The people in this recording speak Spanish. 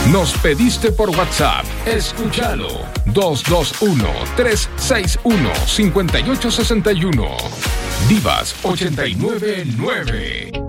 Nos pediste por WhatsApp. Escúchalo. 221-361-5861. Divas 899.